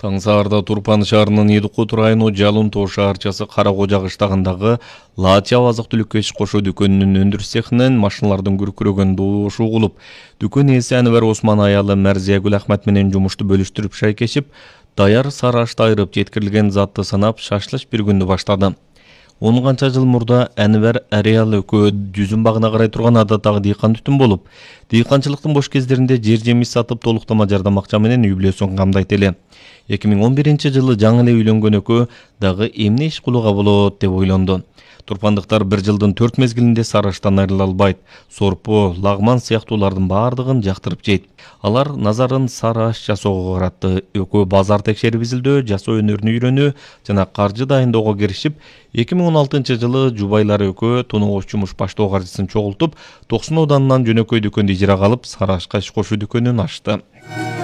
Таң саарда Турпан шаарынын Идикут району Жалын Тоо шаарчасы Каракожа кыштагындагы Латча азык-түлүккө иш кошуу дүкөнүнүн өндүрүш цехинен машиналардын күркүрөгөн дуушу угулуп, дүкөн ээси Анвар Осман аялы Мәрзиягүл Ахмат менен жумушту бөлүштүрүп шайкешип, даяр сары ашты айырып жеткирилген затты санап шашлыш бир күндү баштады. 10 канча жыл мурда Анвар ареал экөө жүзүм багына карай турган адаттагы дыйкан түтүн болуп, дыйканчылыктын бош кездеринде жер жемиш сатып толуктама жардам акча менен үй бүлөсүн камдайт эле. 2011-жылы жаңы эле үйлөнгөн экөө дагы эмне иш кылууга болот деп ойлонду. Турпандыктар бир жылдын 4 мезгилинде сары аштан айрыла албайт. Сорпо, лагман сыяктуулардын баардыгын жактырып жейт. Алар назарын сары аш жасоого каратты. Экөө базар текшерип изилдөө, жасоо өнөрүнү үйрөнүү жана каржы дайындоого киришип, 2016-жылы жубайлары экөө тоногоч жумуш баштоо каржысын чогултуп, 90 ауданынан жөнөкөй дүкөндү ижарага алып, сары ашка иш кошуу дүкөнүн ачты.